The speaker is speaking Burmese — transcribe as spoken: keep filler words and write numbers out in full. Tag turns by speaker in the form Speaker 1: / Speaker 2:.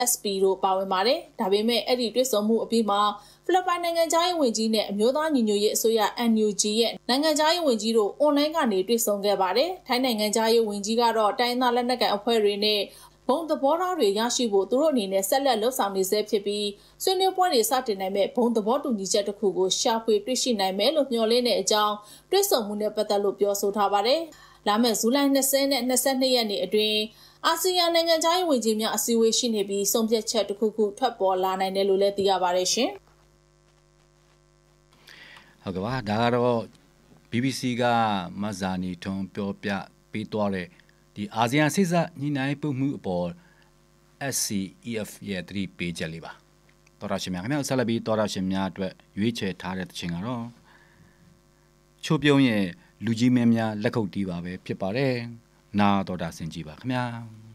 Speaker 1: S P တို့ပါဝင်ပါတယ်။ဒါပေမဲ့အဲ့ဒီတွေ့ဆုံမှုအပြီးမှာဖိလစ်ပိုင်နိုင်ငံသားရေးဝန်ကြီးနဲ့အမျိုးသားညီညွတ်ရေးအစိုးရ N U G ရဲ့နိုင်ငံသားရေးဝန်ကြီးတို့အွန်လိုင်းကနေတွေ့ဆုံခဲ့ပါတယ်။ထိုင်းနိုင်ငံသားရေးဝန်ကြီးကတော့တိုင်းသားလက်နက်ကိုင်အဖွဲ့တွေနဲ့ဘုံသဘောထားတွေရရှိဖို့သူတို့အနေနဲ့ဆက်လက်လှုပ်ဆောင်နေဆဲဖြစ်ပြီးဆွေးနွေးပွဲတွေစတင်နိုင်မဲ့ဘုံသဘောတူညီချက်တစ်ခုကိုရှာဖွေတွေ့ရှိနိုင်မယ်လို့မျှော်လင့်တဲ့အကြောင်းတွေ့ဆုံမှုနဲ့ပတ်သက်လို့ပြောဆိုထားပါတယ်။လာမယ့်ဇူလိုင်၂၀နဲ့၂၂ရက်နေ့အတွင်းအာဆီယံနိုင်ငံသားရေးဝန်ကြီးများအစည်းအဝေးရှိနေပြီးဆုံးဖြတ်ချက်တစ်ခုခုထွက်ပေါ်လာနိုင်တယ်လို့လည်းသိရပါတယ်ရှင်။
Speaker 2: ဟုတ်ကဲ့ပါဒါကတော့ B B C ကမဇာနီထွန်းပြောပြပေးသွားတဲ့ဒီအာဆီယံစိစညှိနှိုင်းမှုအပေါ် S C E F ရဲ့သတိပေးချက်လေးပါတော်ရရှင်များခင်ဗျားဆက်လက်ပြီးတော်ရရှင်များအတွက်ရွေးချယ်ထားတဲ့တခြင်းကတော့ချိုးပြုံးရဲ့လူကြီးမင်းများလက်ခုပ်တီးပါပဲဖြစ်ပါတယ်နာတော်တာဆင်ကြည့်ပါခင်ဗျာ